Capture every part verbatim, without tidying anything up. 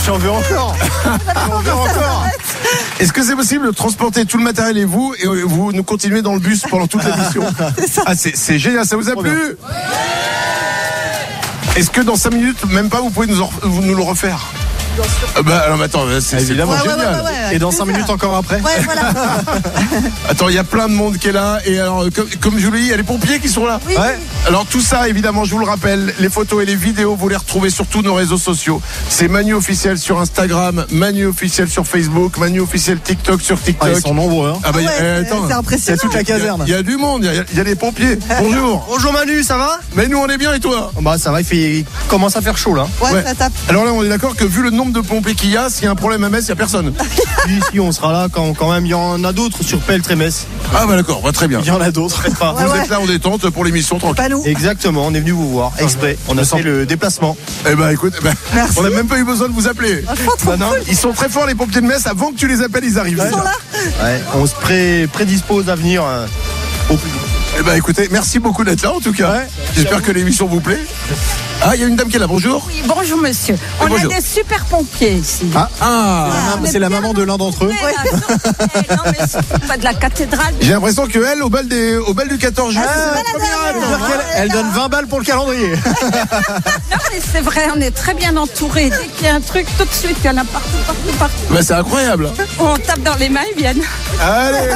J'en veux encore. J'en veux encore. Est-ce que c'est possible de transporter tout le matériel et vous, et vous nous continuez dans le bus pendant toute l'émission? Ah, c'est, c'est génial, ça vous a plu? Est-ce que dans cinq minutes, même pas, vous pouvez nous, en, vous nous le refaire? Euh, bah alors attends, c'est, c'est évidemment ouais, génial. Ouais, ouais, ouais, ouais, et dans cinq minutes encore après. Ouais, voilà. Attends, il y a plein de monde qui est là. Et alors, comme, comme je vous l'ai dit, il y a les pompiers qui sont là. Oui. Ouais. Alors tout ça, évidemment, je vous le rappelle, les photos et les vidéos, vous les retrouvez sur tous nos réseaux sociaux. C'est Manu officiel sur Instagram, Manu officiel sur Facebook, Manu officiel TikTok sur TikTok. Ah, ils sont nombreux. Hein. Ah bah, Ah ouais, euh, attends, c'est impressionnant. C'est toute la caserne. il y, y a du monde, il y, y a les pompiers. Bonjour. Bonjour Manu, ça va? Mais nous on est bien et toi? Bah ça va, il, fait... il commence à faire chaud là. Ouais, Ouais. ça tape. Alors là, on est d'accord que vu le nombre de pompiers qu'il y a, s'il y a un problème à Metz, il n'y a personne. Ici on sera là quand, quand même. Il y en a d'autres sur Peltre et Metz. Ah bah d'accord, bah, très bien. Il y en a d'autres. Faites pas. Vous Ouais, êtes là en détente pour l'émission tranquille. Pas nous. Exactement, on est venu vous voir exprès. On a fait le déplacement. Eh ben écoute, eh ben, Merci. on n'a même pas eu besoin de vous appeler. Franchement, trop Bah non. cool. Ils sont très forts les pompiers de Metz, avant que tu les appelles, ils arrivent. Ils sont là. Ouais, on se pré- prédispose à venir euh, au plus vite. Eh ben écoutez, merci beaucoup d'être là en tout cas. Ouais. J'espère que l'émission vous plaît. Ah, il y a une dame qui est là, bonjour. Oui, bonjour monsieur. On bonjour. a des super pompiers ici. Ah. Ah, on est C'est la bien maman de l'un d'entre eux. Ouais, là, non, mais surtout pas de la cathédrale. j'ai l'impression qu'elle, au bal, des, au bal du quatorze juillet, Ah, c'est première pas la année. dernière. Elle, elle donne vingt balles pour le calendrier. Non, mais c'est vrai, on est très bien entourés. Dès qu'il y a un truc, tout de suite, il y en a partout, partout, partout. Bah, c'est incroyable. On tape dans les mains, ils viennent. Allez.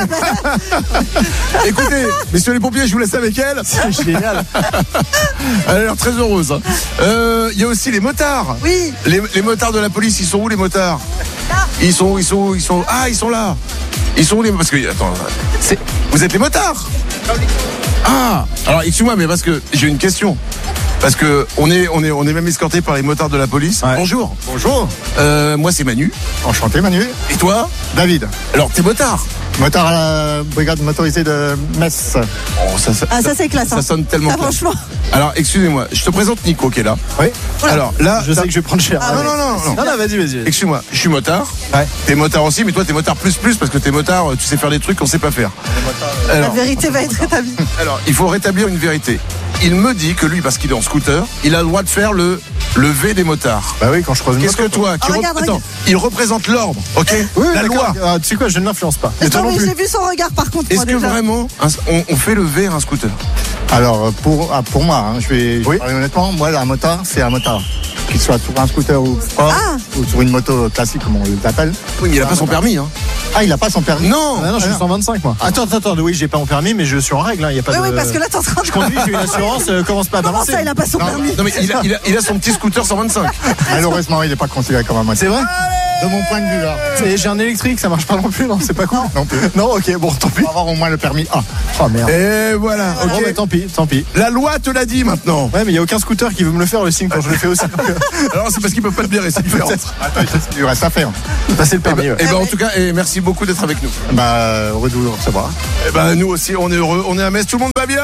Écoutez, messieurs les pompiers, je vous laisse avec elle. C'est génial. Elle a l'air très heureuse. hein. Euh, Il y a aussi les motards. Oui. Les, les motards de la police, ils sont où les motards? Ils sont où? Ils sont où? Ils sont Ah, ils sont là. Ils sont où les Parce que attends, c'est... vous êtes les motards? Ah, alors excuse-moi, mais parce que j'ai une question. Parce que on est, on est, on est même escorté par les motards de la police. Ouais. Bonjour. Bonjour. Euh, moi c'est Manu. Enchanté Manu. Et toi? David, Alors t'es motard. motard à la brigade motorisée de Metz. Oh, ça, ça, Ah, ça, c'est classe. ça hein. sonne tellement Ah, classe. franchement. Alors excusez-moi, je te présente Nico qui est là. Oui. Alors là, Je sais t'as- que je vais prendre cher. Ah, non, non, non, non. Non, non, vas-y, vas-y. Excuse-moi, je suis motard. Ouais. T'es motard aussi, mais toi t'es motard plus plus parce que t'es motard, tu sais faire des trucs qu'on sait pas faire. La Alors, vérité va être établie. alors, il faut rétablir une vérité. Il me dit que lui, parce qu'il est en scooter, il a le droit de faire le, le V des motards. Bah oui, quand je croise une Qu'est-ce que moto, toi, qui Oh, rep- regarde, Attends, regarde. il représente l'ordre, ok? Oui, La d'accord. loi. Ah, tu sais quoi, je ne l'influence pas. Et toi Non, non mais plus. j'ai vu son regard par contre. Est-ce moi, que déjà. vraiment un- on, on fait le V à un scooter? Alors, pour, ah, pour moi, hein, je vais je Oui. vais parler honnêtement, moi, un motard, c'est un motard. Qu'il soit sur un scooter ou, Ah. ou sur une moto classique, comme on l'appelle. Oui, mais il a pas son permis, hein. Ah, il n'a pas son permis. Non. Ah non, je suis cent vingt-cinq moi. Attends, attends, attends, oui, j'ai pas mon permis, mais je suis en règle. Il y a pas Oui, de. oui, parce que là, t'es en train de. Je conduis, j'ai une assurance, euh, commence pas à Comment balancer. ça, il a pas son Non, permis? Non mais il a, il a- il a son petit scooter cent vingt-cinq. Malheureusement, il n'est pas considéré comme un motard. C'est vrai? De mon point de vue, là. Et j'ai un électrique, ça marche pas non plus, non, c'est pas cool. Non plus. Non, ok, bon, tant pis. Pour avoir au moins le permis A. Oh merde. Et voilà, Bon, ok. mais tant pis, tant pis. La loi te l'a dit maintenant. Ouais, mais il y a aucun scooter qui veut me le faire le signe quand je le fais aussi. Donc, euh, Alors c'est parce qu'ils peuvent pas te blairer, c'est différent. peut-être. Attends, il reste à faire. Passer le Eh ben, permis. ouais. eh ben, en tout cas, eh, merci beaucoup d'être avec nous. Bah, heureux de vous recevoir. Eh ben, nous aussi, on est heureux. On est à Metz. Tout le monde va bien?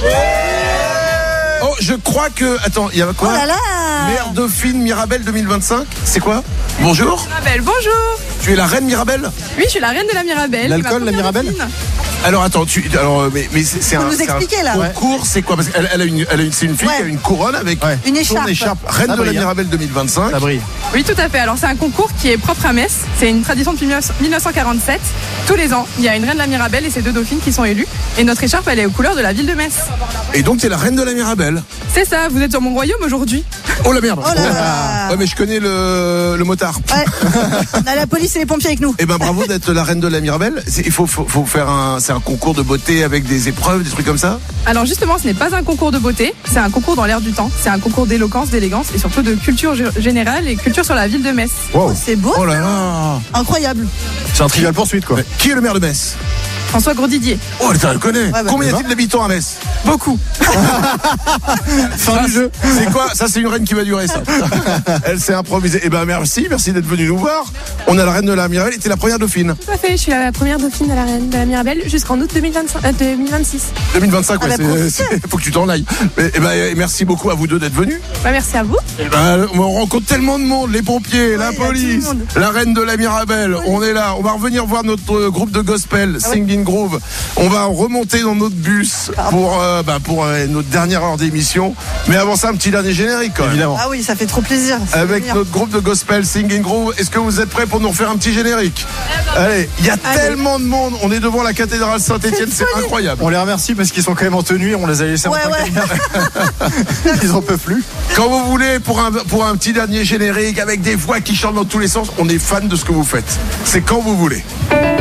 Oh, je crois que... Attends, il y a quoi? Oh là là. Mère Dauphine Mirabelle deux mille vingt-cinq. C'est quoi? Bonjour. Mirabelle, bonjour. Tu es la reine Mirabelle? Oui, je suis la reine de la Mirabelle. L'alcool, C'est ma la Mirabelle première dauphine. Alors attends, tu... Alors, euh, mais, mais c'est c'est Faut un... nous c'est un expliquer, là. concours, c'est quoi? Parce qu'elle elle a une... Elle a une... C'est une fille Ouais. qui a une couronne avec... Ouais. Une son écharpe. Reine Ça de la brille, hein. Mirabelle deux mille vingt-cinq. Ça brille. Oui, tout à fait. Alors, c'est un concours qui est propre à Metz. C'est une tradition depuis mille neuf cent quarante-sept. Tous les ans, il y a une reine de la Mirabelle et ses deux dauphines qui sont élues. Et notre écharpe, elle est aux couleurs de la ville de Metz. Et donc, tu es la reine de la Mirabelle. C'est ça, vous êtes sur mon royaume aujourd'hui. Oh la merde. Oh là là. Ouais, mais je connais le, le motard. Ouais. On a la police et les pompiers avec nous. Eh ben bravo d'être la reine de la Mirabelle. C'est- Il faut, faut, faut faire un, c'est un concours de beauté avec des épreuves, des trucs comme ça. Alors, justement, ce n'est pas un concours de beauté. C'est un concours dans l'air du temps. C'est un concours d'éloquence, d'élégance et surtout de culture gé- générale et culture sur la ville de Metz. Wow. C'est beau. Oh là là. Incroyable. C'est un trivial poursuite, quoi. Mais qui est le maire de Metz? François Grosdidier. Oh, elle le connaît. bah, Combien y bah. a-t-il d'habitants à Metz? Beaucoup. Fin du jeu. C'est quoi? Ça, c'est une reine qui va durer, ça. Elle s'est improvisée. Eh ben merci, merci d'être venu nous voir. On a la reine de la Mirabelle. Était la première dauphine. Tout à fait, je suis la première dauphine de la reine de la Mirabelle jusqu'en août deux mille vingt-cinq, euh, deux mille vingt-six. deux mille vingt-cinq, ouais, Ah, la c'est, c'est- faut que tu t'en ailles. Mais, eh ben, merci beaucoup à vous deux d'être venus. Bah, merci à vous. Eh ben, on rencontre tellement de monde, les pompiers, la il y a tout le police, monde. la reine de la Mirabelle. On est là. On va revenir voir notre euh, groupe de gospel, Ah ouais. Singing Singing Groove. On va remonter dans notre bus pour, euh, bah, pour euh, notre dernière heure d'émission. Mais avant ça, un petit dernier générique quand même. Évidemment. Ah oui, ça fait trop plaisir. Ça fait Avec plaisir. notre groupe de gospel Singing Groove. Est-ce que vous êtes prêts pour nous refaire un petit générique? Allez, il y a Allez. tellement de monde. On est devant la cathédrale Saint-Étienne, c'est incroyable. On les remercie parce qu'ils sont quand même en tenue. On les a laissés en Ouais, train ouais. Ils en peuvent plus. Quand vous voulez, pour un, pour un petit dernier générique avec des voix qui chantent dans tous les sens, on est fan de ce que vous faites. C'est quand vous voulez.